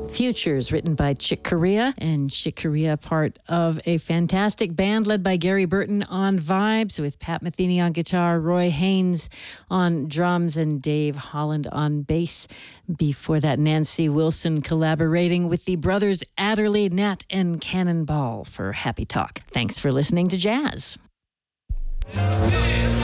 Futures, written by Chick Corea, and Chick Corea, part of a fantastic band led by Gary Burton on vibes, with Pat Metheny on guitar, Roy Haynes on drums, and Dave Holland on bass. Before that, Nancy Wilson collaborating with the brothers Adderley, Nat, and Cannonball for Happy Talk. Thanks for listening to Jazz.